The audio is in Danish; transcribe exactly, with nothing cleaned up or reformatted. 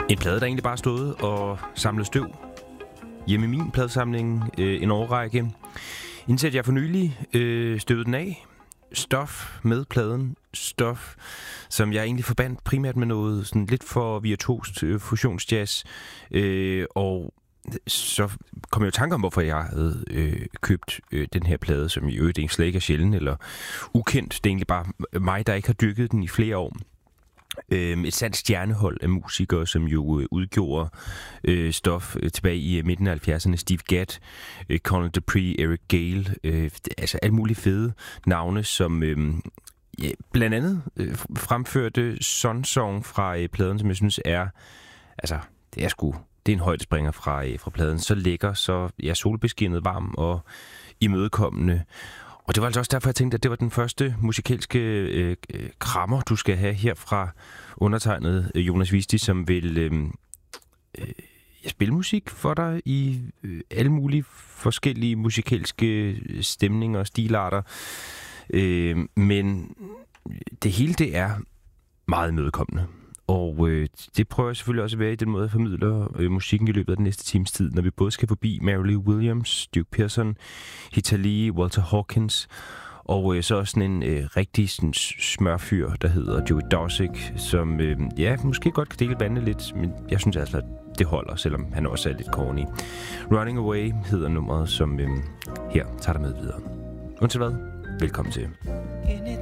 En plade, der egentlig bare stod og samlede støv hjemme i min pladesamling øh, en årrække. Indtil jeg for nylig øh, støvede den af. Stof med pladen. Stof, som jeg egentlig forbandt primært med noget sådan lidt for virtuost øh, fusionsjazz. Øh, og så kom jeg i tanke om, hvorfor jeg havde øh, købt øh, den her plade, som i øvrigt egentlig slet ikke er sjælden eller ukendt. Det er egentlig bare mig, der ikke har dyrket den i flere år. Øh, et sandt stjernehold af musikere, som jo øh, udgjorde øh, stof øh, tilbage i midten af halvfjerdserne. Steve Gadd, øh, Colin Dupree, Eric Gale, øh, altså alle mulige fede navne, som øh, ja, blandt andet øh, fremførte Sun Song fra øh, pladen, som jeg synes er, altså det er sgu, det er en højdespringer fra, øh, fra pladen. Så lækker, så ja, solbeskinnet, varm og imødekommende. Og det var altså også derfor, jeg tænkte, at det var den første musikalske øh, krammer, du skal have her fra undertegnet Jonas Visti, som vil øh, øh, spille musik for dig i øh, alle mulige forskellige musikalske stemninger og stilarter. Øh, men det hele, det er meget imødekommende. Og øh, det prøver jeg selvfølgelig også at være i den måde, jeg formidler øh, musikken i løbet af den næste times tid, når vi både skal forbi Mary Lou Williams, Duke Pearson, Rita Lee, Walter Hawkins, og øh, så også sådan en øh, rigtig sådan, smørfyr, der hedder Joey Dosick, som øh, ja, måske godt kan dele vandet lidt, men jeg synes altså, at det holder, selvom han også er lidt corny. Running Away hedder nummeret, som øh, her tager dig med videre. Undtil hvad? Velkommen til.